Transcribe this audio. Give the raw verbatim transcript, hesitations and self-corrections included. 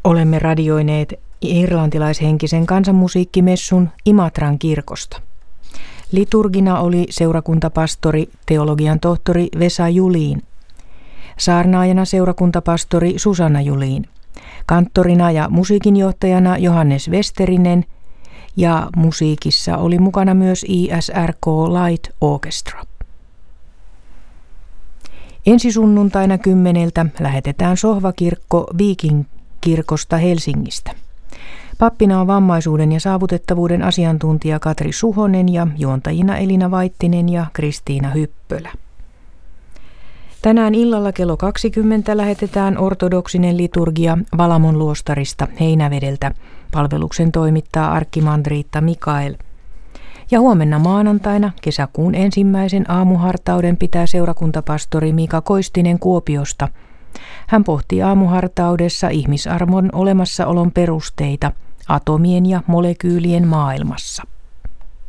Olemme radioineet irlantilaishenkisen kansanmusiikkimessun Imatran kirkosta. Liturgina oli seurakuntapastori, teologian tohtori Vesa Julin. Saarnaajana seurakuntapastori Susanna Julin. Kanttorina ja musiikinjohtajana Johannes Westerinen ja musiikissa oli mukana myös I S R K Light Orchestra. Ensi sunnuntaina kymmeneltä lähetetään sohvakirkko Viikin kirkosta Helsingistä. Pappina on vammaisuuden ja saavutettavuuden asiantuntija Katri Suhonen ja juontajina Elina Vaittinen ja Kristiina Hyppölä. Tänään illalla kello kaksikymmentä lähetetään ortodoksinen liturgia Valamon luostarista Heinävedeltä. Palveluksen toimittaa arkkimandriitta Mikael. Ja huomenna maanantaina kesäkuun ensimmäisen aamuhartauden pitää seurakuntapastori Mika Koistinen Kuopiosta. Hän pohtii aamuhartaudessa ihmisarvon olemassaolon perusteita atomien ja molekyylien maailmassa.